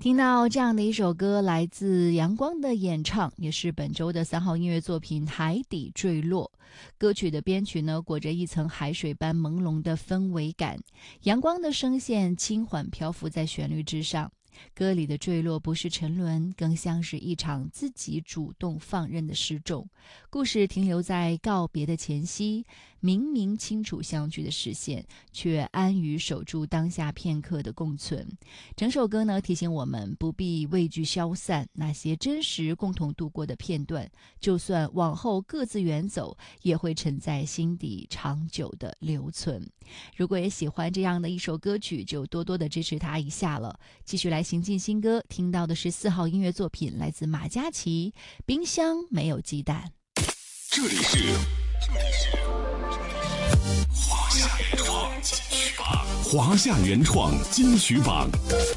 听到这样的一首歌，来自阳光的演唱，也是本周的3号音乐作品《海底坠落》。歌曲的编曲呢，裹着一层海水般朦胧的氛围感，阳光的声线轻缓漂浮在旋律之上。歌里的坠落不是沉沦，更像是一场自己主动放任的失重。故事停留在告别的前夕，明明清楚相聚的视线，却安于守住当下片刻的共存。整首歌呢，提醒我们不必畏惧消散，那些真实共同度过的片段，就算往后各自远走，也会沉在心底长久的留存。如果也喜欢这样的一首歌曲，就多多的支持它一下了。继续来行进新歌，听到的是4号音乐作品，来自马嘉祺，冰箱没有鸡蛋。 这里是华夏原创金曲榜，华夏原创金曲榜。